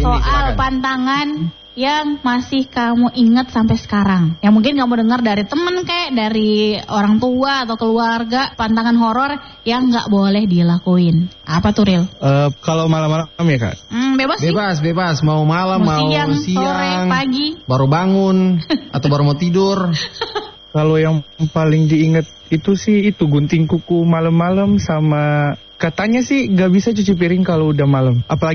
soal silakan. pantangan yang masih kamu ingat sampai sekarang. Yang mungkin kamu dengar dari temen kayak dari orang tua atau keluarga, pantangan horor yang nggak boleh dilakuin. Apa tuh, Ril? Kalau malam-malam ya Kak? Bebas sih. Bebas. Mau malam, mau siang, sore, pagi. baru bangun, atau baru mau tidur. Kalau yang paling diingat itu sih itu gunting kuku malam-malam sama katanya sih nggak bisa cuci piring kalau udah malam. Apalagi